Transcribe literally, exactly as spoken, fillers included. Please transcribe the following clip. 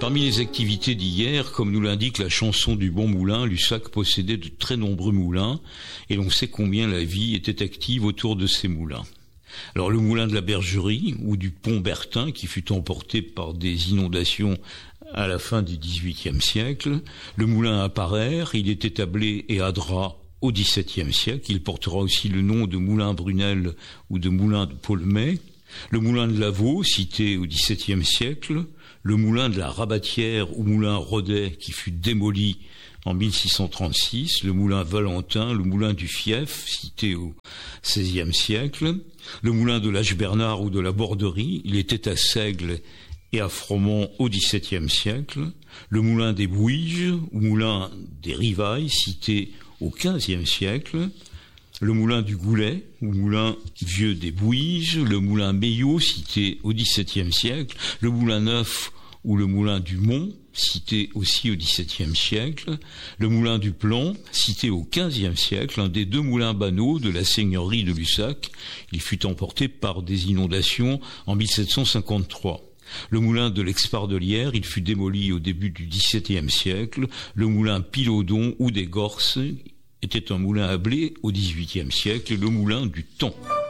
Parmi les activités d'hier, comme nous l'indique la chanson du Bon Moulin, Lussac possédait de très nombreux moulins, et l'on sait combien la vie était active autour de ces moulins. Alors le moulin de la Bergerie, ou du pont Bertin, qui fut emporté par des inondations à la fin du dix-huitième siècle, le moulin à Parère, il est établi et à drap au dix-septième siècle, il portera aussi le nom de moulin Brunel ou de moulin de Paulmet, le moulin de Lavaux, cité au dix-septième siècle, le moulin de la Rabatière ou moulin Rodet qui fut démoli en mille six cent trente-six, le moulin Valentin, le moulin du Fief, cité au seizième siècle, le moulin de l'Âge-Bernard ou de la Borderie, il était à Seigle et à Froment au dix-septième siècle, le moulin des Bouiges ou moulin des Rivailles, cité au quinzième siècle, le moulin du Goulet, ou moulin vieux des Bouiges, le moulin Meillot, cité au dix-septième siècle, le moulin Neuf, ou le moulin du Mont, cité aussi au dix-septième siècle, le moulin du Plan, cité au quinzième siècle, un des deux moulins banaux de la seigneurie de Lussac. Il fut emporté par des inondations en mille sept cent cinquante-trois. Le moulin de l'Expardelière, il fut démoli au début du dix-septième siècle. Le moulin Pilodon ou des Gorses était un moulin à blé au dix-huitième siècle, et le moulin du Temps.